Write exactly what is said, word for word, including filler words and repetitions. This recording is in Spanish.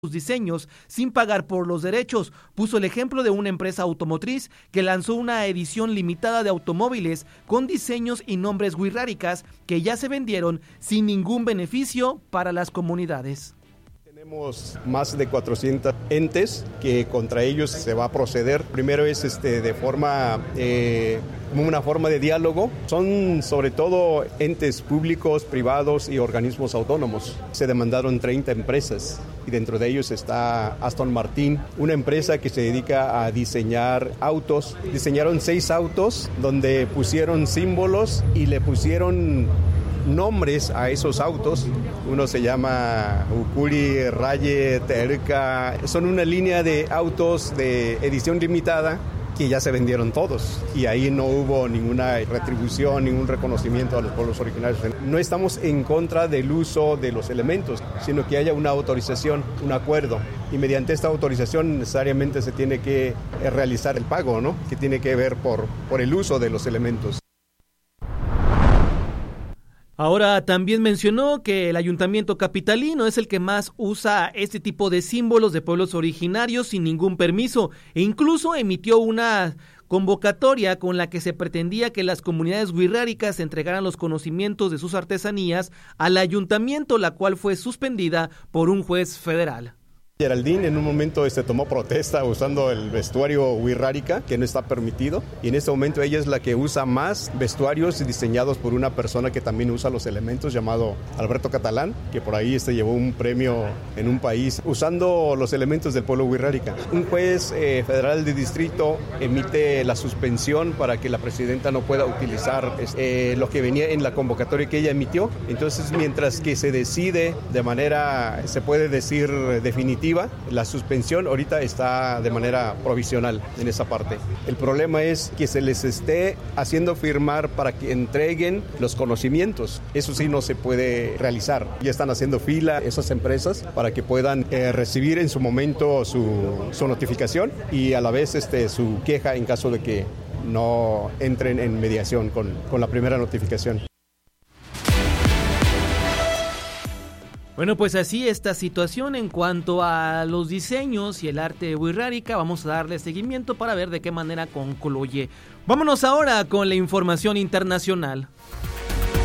sus diseños sin pagar por los derechos. Puso el ejemplo de una empresa automotriz que lanzó una edición limitada de automóviles con diseños y nombres wixárikas que ya se vendieron sin ningún beneficio para las comunidades. Tenemos más de cuatrocientos entes que contra ellos se va a proceder. Primero es este, de forma, eh, como una forma de diálogo. Son sobre todo entes públicos, privados y organismos autónomos. Se demandaron treinta empresas y dentro de ellos está Aston Martin, una empresa que se dedica a diseñar autos. Diseñaron seis autos donde pusieron símbolos y le pusieron nombres a esos autos. Uno se llama Ukuri, Raye, Terca. Son una línea de autos de edición limitada que ya se vendieron todos y ahí no hubo ninguna retribución, ningún reconocimiento a los pueblos originarios. No estamos en contra del uso de los elementos, sino que haya una autorización, un acuerdo, y mediante esta autorización necesariamente se tiene que realizar el pago, ¿no? Que tiene que ver por, por el uso de los elementos. Ahora también mencionó que el ayuntamiento capitalino es el que más usa este tipo de símbolos de pueblos originarios sin ningún permiso e incluso emitió una convocatoria con la que se pretendía que las comunidades wixárikas entregaran los conocimientos de sus artesanías al ayuntamiento, la cual fue suspendida por un juez federal. Geraldine en un momento este, tomó protesta usando el vestuario wixárika, que no está permitido, y en este momento ella es la que usa más vestuarios diseñados por una persona que también usa los elementos, llamado Alberto Catalán, que por ahí este, llevó un premio en un país usando los elementos del pueblo wixárika. Un juez eh, federal de distrito emite la suspensión para que la presidenta no pueda utilizar eh, lo que venía en la convocatoria que ella emitió. Entonces, mientras que se decide de manera, se puede decir, definitiva, la suspensión ahorita está de manera provisional en esa parte. El problema es que se les esté haciendo firmar para que entreguen los conocimientos. Eso sí no se puede realizar. Ya están haciendo fila esas empresas para que puedan eh, recibir en su momento su, su notificación y a la vez este, su queja en caso de que no entren en mediación con, con la primera notificación. Bueno, pues así esta situación en cuanto a los diseños y el arte wixárika. Vamos a darle seguimiento para ver de qué manera concluye. Vámonos ahora con la información internacional.